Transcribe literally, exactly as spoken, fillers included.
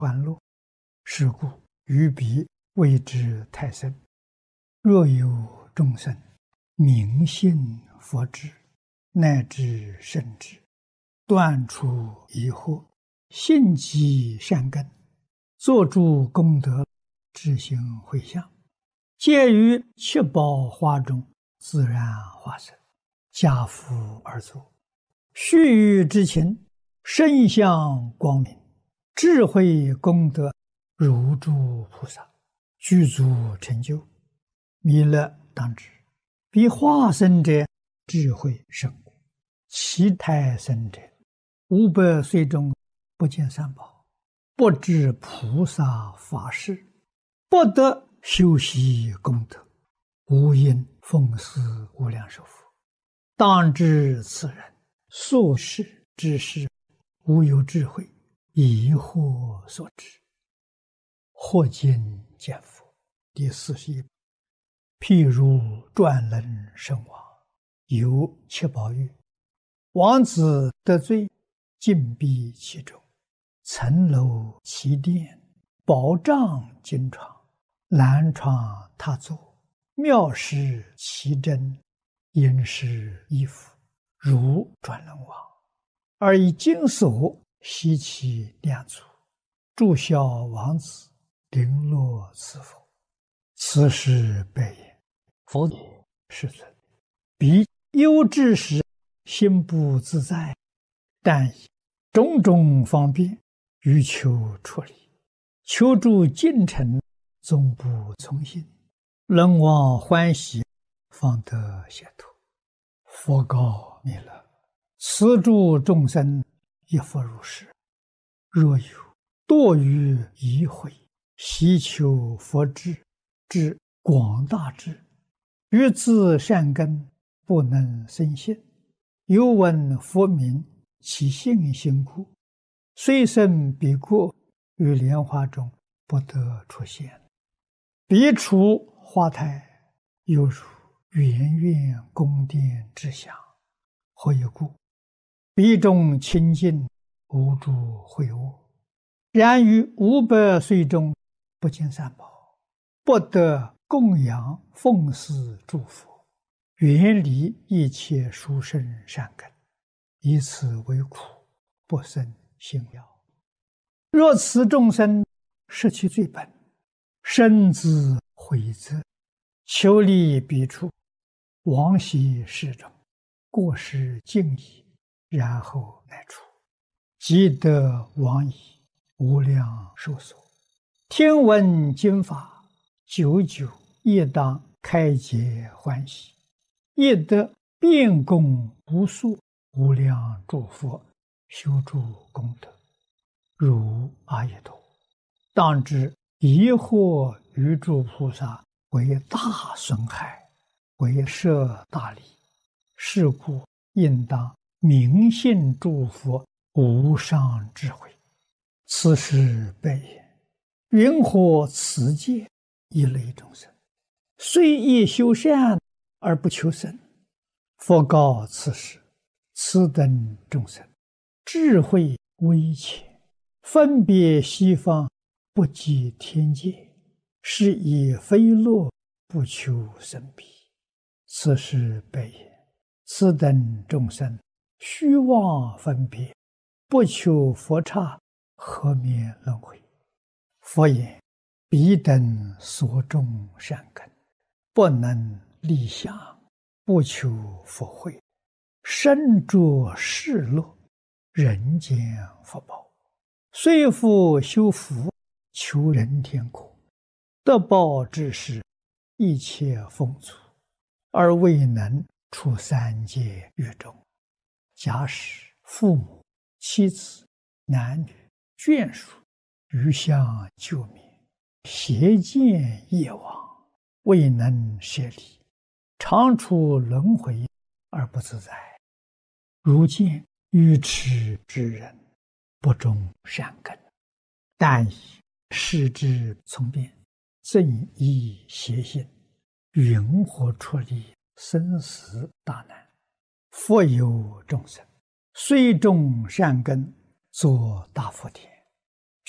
欢乐。是故于彼谓之太甚。若有众生明信佛智，乃至圣智，断除疑惑，信积善根，作诸功德，智行回向，皆于七宝花中自然化身，家福而作。须臾之情，身相光明，智慧功德如诸菩萨，具足成就。弥勒当知，彼化身者智慧甚故，其胎生者五百岁中不见三宝，不知菩萨法事，不得修习功德，无因奉祀无量寿佛。当知此人所事之事，无有智慧，疑惑所致。或今见佛第四十一。譬如转轮圣王，有七宝玉，王子得罪，禁闭其中，层楼其殿，宝帐金床，蓝床榻座，妙饰其珍，殷实衣服，如转轮王，而以金锁悉其两足，祝孝王子，绫罗赐佛。此时白言：佛也，世尊，彼忧之时，心不自在，但以种种方便，欲求出离，求助近臣，终不从心，人望欢喜，方得解脱。佛告弥勒：此诸众生亦复如是。若有堕于疑悔，希求佛智，至广大智，于自善根不能生信，又闻佛名，其信心故，虽生彼国，于莲花中不得出现。彼处花台，犹如圆圆宫殿之祥。何以故？彼中清净，无诸秽恶。然于五百岁中，不见三宝，不得供养奉祀诸佛，远离一切殊胜善根，以此为苦，不生信要。若此众生失其最本，深自悔责，求离彼处，往昔世中，过失尽已，然后乃出，即得往矣，无量寿所。听闻经法，久久亦当开解欢喜，亦得遍供无数无量诸佛，修诸功德，如阿逸多。当知疑惑于诸菩萨，为大损害，为摄大利。是故应当明信诸佛无上智慧。此时白言：云何此界一类众生，虽亦修善而不求生？佛告此时：此等众生智慧微浅，分别西方，不及天界，是以非乐，不求生彼。此时白言：此等众生虚妄分别，不求佛刹，何免轮回？佛言：彼等所种善根，不能立想，不求佛慧，身着世乐，人间福报，虽复修福，求人天国，得报之时，一切丰足，而未能出三界狱中。假使父母、妻子、男女、眷属余相救灭，邪见业往，未能舍离，常处轮回而不自在。如见愚痴之人，不种善根，但以视之从变，正依邪心，云何出离生死大难？佛有众生，虽种善根，作大福田，